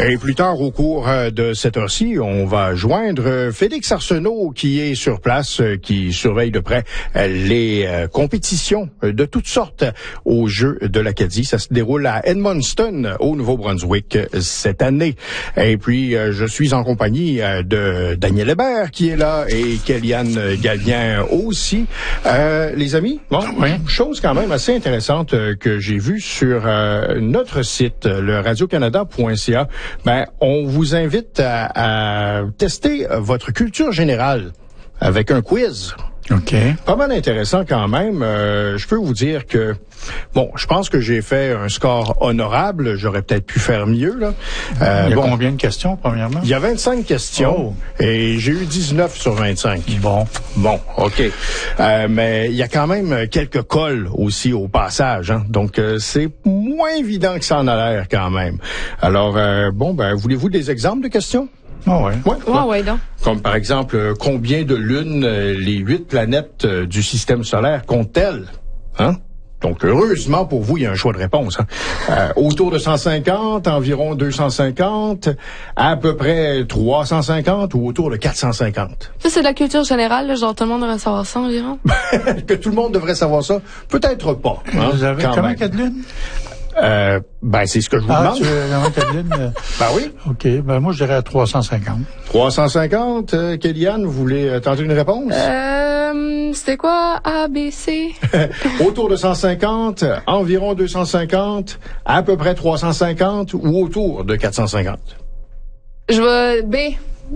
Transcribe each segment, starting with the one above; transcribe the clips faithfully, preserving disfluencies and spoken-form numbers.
Et plus tard, au cours de cette heure-ci, on va joindre Félix Arsenault qui est sur place, qui surveille de près les compétitions de toutes sortes aux Jeux de l'Acadie. Ça se déroule à Edmundston, au Nouveau-Brunswick, cette année. Et puis, je suis en compagnie de Daniel Hébert qui est là et Kéliane Gallien aussi. Euh, les amis, bon, oui. Chose quand même assez intéressante que j'ai vue sur euh, notre site, le radio canada point c a. Ben, on vous invite à, à tester votre culture générale avec un quiz. OK. Pas mal intéressant quand même. Euh, je peux vous dire que, bon, je pense que j'ai fait un score honorable. J'aurais peut-être pu faire mieux, là. Euh, il y a bon, combien de questions, premièrement? Il y a vingt-cinq questions. Oh. Et j'ai eu dix-neuf sur vingt-cinq. Bon. Bon, OK. Euh, mais il y a quand même quelques cols aussi au passage, hein. Donc, euh, c'est moins évident que ça en a l'air quand même. Alors, euh, bon, ben, voulez-vous des exemples de questions? Ah ouais. Ouais, ouais, ouais, donc. Comme par exemple, euh, combien de lunes euh, les huit planètes euh, du système solaire comptent-elles? Hein? Donc, heureusement pour vous, il y a un choix de réponse. Hein? Euh, autour de cent cinquante, environ deux cent cinquante, à peu près trois cent cinquante ou autour de quatre cent cinquante. Ça, c'est de la culture générale, là, genre tout le monde devrait savoir ça environ. Que tout le monde devrait savoir ça? Peut-être pas. Hein, vous avez combien de lunes? Euh, ben, c'est ce que je vous ah, demande. Tu veux de lune? Ben oui. OK. Ben, moi, je dirais à trois cent cinquante. trois cent cinquante. Euh, Kéliane, vous voulez euh, tenter une réponse? Euh, c'était quoi? A, B, C? Autour de cent cinquante, environ deux cent cinquante, à peu près trois cent cinquante ou autour de quatre cent cinquante? Je vais B.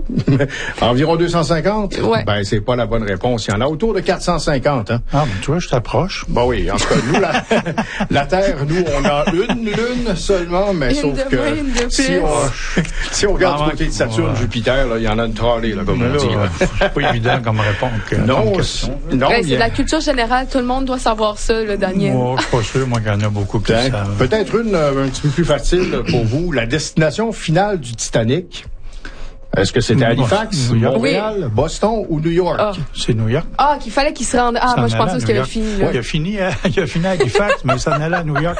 Environ deux cent cinquante? Ouais. Ben, c'est pas la bonne réponse. Il y en a autour de quatre cent cinquante, hein. Ah, ben, tu vois, je t'approche. Ben oui, en tout cas, nous, la, la Terre, nous, on a une lune seulement, mais une sauf de que moins, une de si on, si on regarde ah, du côté de Saturne, ouais. Jupiter, là, il y en a une trollée, là, comme mais on là, dit. Là. C'est pas évident comme réponse. Que, non, comme question. non. Ben, c'est de la culture générale. Tout le monde doit savoir ça, le Daniel. Moi, je suis pas sûr, moi, qu'il y en a beaucoup qui ben, savent. Peut-être une euh, un petit peu plus facile pour vous. La destination finale du Titanic. Est-ce que c'était Halifax, Montréal, oui. Boston ou New York? Ah. C'est New York. Ah, qu'il fallait qu'il se rende. Ah, moi, je pensais qu'il avait fini. Là. Ouais. Il a fini, à, il a fini à Halifax, mais il s'en allait à New York.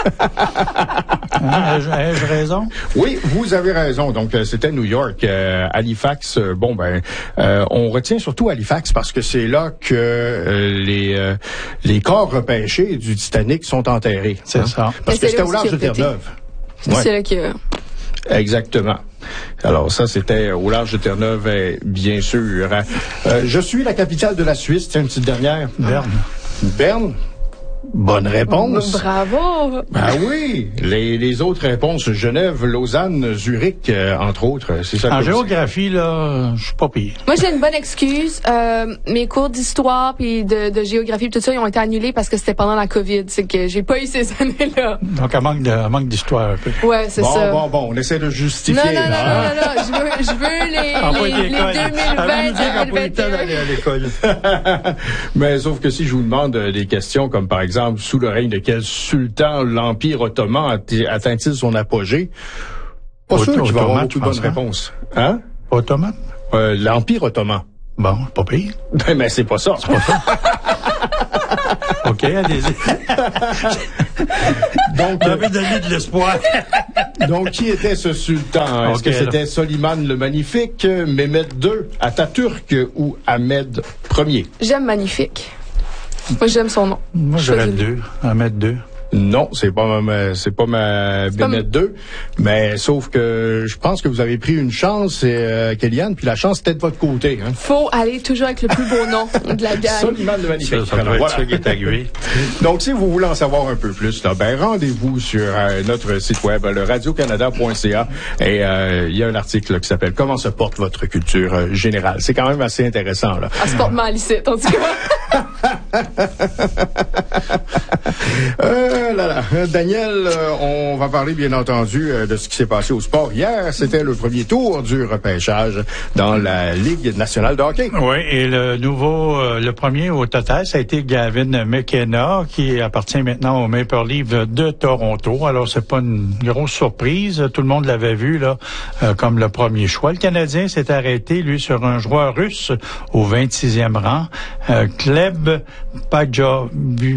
Hein, ai-je, ai-je raison? Oui, vous avez raison. Donc, euh, c'était New York. Euh, Halifax, euh, bon, ben, euh, on retient surtout Halifax parce que c'est là que euh, les euh, les corps repêchés du Titanic sont enterrés. C'est hein? ça. Parce mais que c'était au large de Terre-Neuve. C'est ouais. là que... Exactement. Alors ça, c'était au large de Terre-Neuve, bien sûr. Euh, je suis la capitale de la Suisse. Tiens, une petite dernière. Berne. Berne. Bonne réponse. Bravo. Ben oui. Les, les autres réponses, Genève, Lausanne, Zurich, euh, entre autres. C'est ça. En géographie, là, je suis pas pire. Moi, j'ai une bonne excuse. Euh, mes cours d'histoire puis de, de géographie tout ça, ils ont été annulés parce que c'était pendant la COVID. C'est que j'ai pas eu ces années-là. Donc, elle manque, de, elle manque d'histoire un peu. Ouais, c'est bon, ça. Bon, bon, bon. On essaie de justifier. Non, non, non, là. non, non, non. Je veux, je veux les, les, les deux mille vingt, deux mille vingt et un. D'aller à l'école. Mais sauf que si je vous demande des questions comme, par exemple, sous le règne de quel sultan l'Empire ottoman atteint-il son apogée? Pas Auto- sûr qu'il va avoir Ottoman, beaucoup de bonnes réponses. Hein? Ottoman? Euh, L'Empire ottoman. Bon, pas pire. Mais c'est pas ça. C'est pas ça. OK, allez-y. Donc, vous avez donné de l'espoir. Donc, qui était ce sultan? Est-ce okay, que c'était alors. Soliman le Magnifique, Mehmed deux, Atatürk ou Ahmed Ier? J'aime Magnifique. Moi, j'aime son nom. Moi, j'aurais le deux. Ahmed deux. Non, c'est pas ma, c'est pas ma Bénette deux, mais sauf que je pense que vous avez pris une chance, euh, Kéliane, puis la chance était de votre côté. Hein. Faut aller toujours avec le plus beau nom de la gang. Soliman le Magnifique. Ça, ça doit être ça qui est arrivé. Donc, si vous voulez en savoir un peu plus, là, ben rendez-vous sur euh, notre site web, le radio canada point c a, et euh, il y a un article là, qui s'appelle « Comment se porte votre culture euh, générale ». C'est quand même assez intéressant. Là. Elle se porte mal ici, en tout cas. euh, là, là. Daniel, euh, on va parler bien entendu euh, de ce qui s'est passé au sport hier. C'était le premier tour du repêchage dans la Ligue nationale de hockey. Oui, et le nouveau, euh, le premier au total, ça a été Gavin McKenna, qui appartient maintenant au Maple Leafs de Toronto. Alors, c'est pas une grosse surprise. Tout le monde l'avait vu là euh, comme le premier choix. Le Canadien s'est arrêté, lui, sur un joueur russe au vingt-sixième rang, euh, Gleb Pajovov,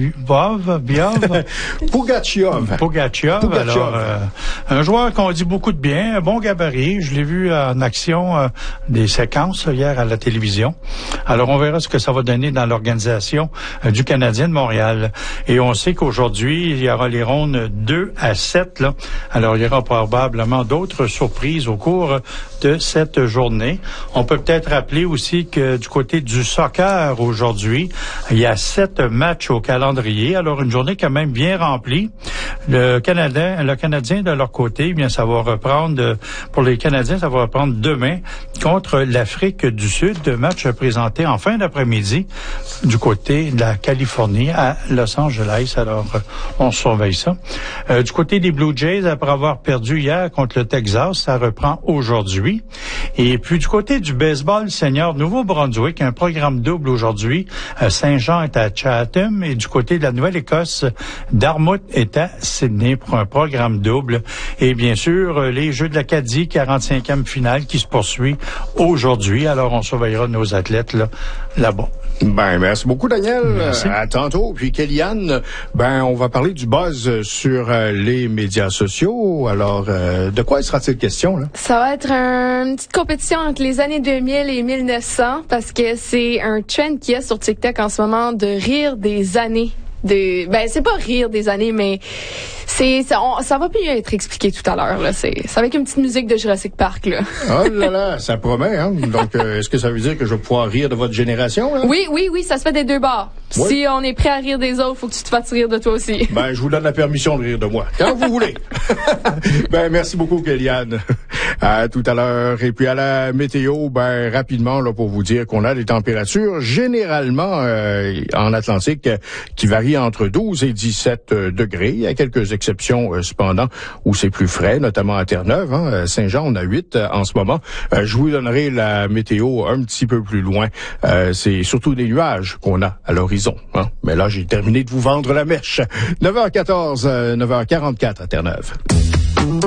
Biov, Pugachiov. Pugachiov. Alors, euh, un joueur qu'on dit beaucoup de bien, un bon gabarit. Je l'ai vu en action, euh, des séquences hier à la télévision. Alors, on verra ce que ça va donner dans l'organisation euh, du Canadien de Montréal. Et on sait qu'aujourd'hui, il y aura les rondes deux à sept, là. Alors, il y aura probablement d'autres surprises au cours de cette journée. On peut peut-être rappeler aussi que du côté du soccer aujourd'hui, il y a sept matchs au calendrier. Alors, une journée quand même bien remplie. Le Canadien, le Canadien de leur côté, eh bien, ça va reprendre, pour les Canadiens, ça va reprendre demain contre l'Afrique du Sud. Deux matchs présentés en fin d'après-midi du côté de la Californie à Los Angeles. Alors, on surveille ça. Euh, du côté des Blue Jays, après avoir perdu hier contre le Texas, ça reprend aujourd'hui. Et puis, du côté du baseball senior Nouveau-Brunswick, un programme double aujourd'hui. Euh, Saint-Jean est à Chatham et du côté de la Nouvelle-Écosse, Dartmouth est à Sydney pour un programme double. Et bien sûr, les Jeux de l'Acadie, quarante-cinquième finale qui se poursuit aujourd'hui. Alors, on surveillera nos athlètes là, là-bas. Ben, merci beaucoup, Daniel. Merci. À tantôt. Puis, Kellyanne, ben, on va parler du buzz sur euh, les médias sociaux. Alors, euh, de quoi sera-t-il question, là? Ça va être un, une petite compétition entre les années deux mille et mille neuf cents parce que c'est un trend qui est sur TikTok en ce moment de rire des années. De, ben, c'est pas rire des années, mais c'est ça, on, ça va plus être expliqué tout à l'heure. Là, c'est, c'est avec une petite musique de Jurassic Park. Là. Oh là là, ça promet. Hein? Donc, euh, est-ce que ça veut dire que je vais pouvoir rire de votre génération? Là? Oui, oui, oui, ça se fait des deux bords. Oui. Si on est prêt à rire des autres, faut que tu te fasses rire de toi aussi. Ben, je vous donne la permission de rire de moi, quand vous voulez. Ben, merci beaucoup, Kellyanne. À tout à l'heure. Et puis à la météo, ben rapidement là pour vous dire qu'on a des températures généralement euh, en Atlantique euh, qui varient entre douze et dix-sept euh, degrés. Il y a quelques exceptions euh, cependant où c'est plus frais, notamment à Terre-Neuve. Hein, Saint-Jean, on a huit euh, en ce moment. Euh, je vous donnerai la météo un petit peu plus loin. Euh, c'est surtout des nuages qu'on a à l'horizon. Hein. Mais là, j'ai terminé de vous vendre la mèche. neuf heures quatorze, euh, neuf heures quarante-quatre à Terre-Neuve.